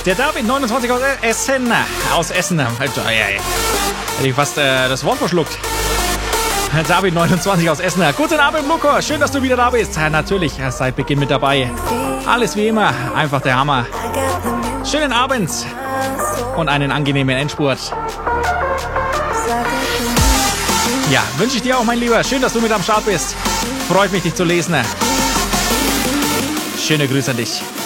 Der David 29 aus Essen. Aus Essen. Hätte ich fast das Wort verschluckt. David 29 aus Essen. Guten Abend, Luko. Schön, dass du wieder da bist. Natürlich, seit Beginn mit dabei. Alles wie immer. Einfach der Hammer. Schönen Abend und einen angenehmen Endspurt. Ja, wünsche ich dir auch, mein Lieber. Schön, dass du mit am Start bist. Freut mich, dich zu lesen. Schöne Grüße an dich.